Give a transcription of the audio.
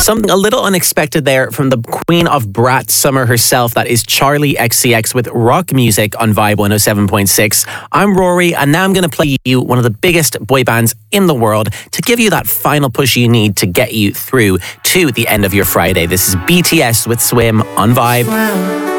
Something a little unexpected there from the queen of brat summer herself. That is Charlie XCX with rock music on Vibe 107.6. I'm Rory, and now I'm going to play you one of the biggest boy bands in the world to give you that final push you need to get you through to the end of your Friday. This is BTS with Swim on Vibe.